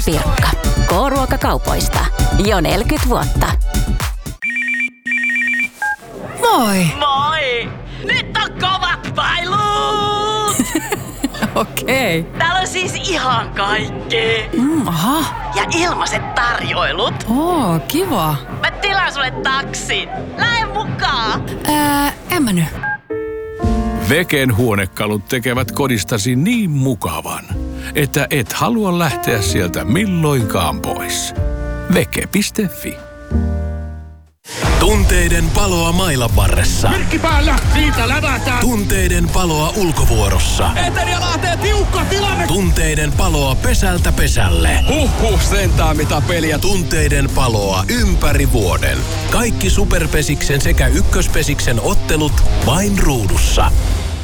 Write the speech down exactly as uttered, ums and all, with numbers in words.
Pirkka. K-ruokakaupoista. Jo neljäkymmentä vuotta. Moi! Moi! Nyt on kovat pailut! Okei. Okay. Täällä on siis ihan kaikkea. Mm, aha. Ja ilmaiset tarjoilut. Oo, kiva. Mä tilaan sulle taksin. Lähde mukaan! Ää, en mä nyt. Veken huonekalut tekevät kodistasi niin mukavan, että et halua lähteä sieltä milloinkaan pois. Veke piste fi. Tunteiden paloa mailan varressa. Virkki päällä, siitä lävätään. Tunteiden paloa ulkovuorossa. Eteri ja Lahteen tiukka tilanne. Tunteiden paloa pesältä pesälle. Huhhuh, sentään mitä peliä. Tunteiden paloa ympäri vuoden. Kaikki Superpesiksen sekä Ykköspesiksen ottelut vain ruudussa.